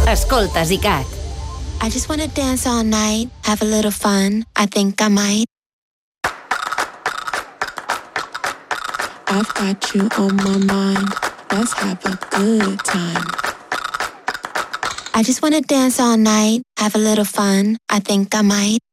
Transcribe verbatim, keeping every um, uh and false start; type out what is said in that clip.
Escoltes ICAT. I just wanna dance all night, have a little fun, I think I might. I've got you on my mind, let's have a good time. I just wanna dance all night, have a little fun, I think I might.